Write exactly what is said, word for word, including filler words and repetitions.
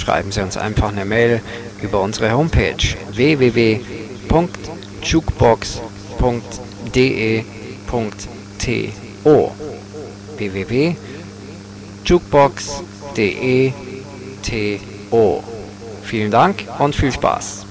schreiben Sie uns einfach eine Mail über unsere Homepage w w w punkt jukebox punkt d e punkt t o w w w punkt jukebox punkt d e punkt t o. Vielen Dank und viel Spaß.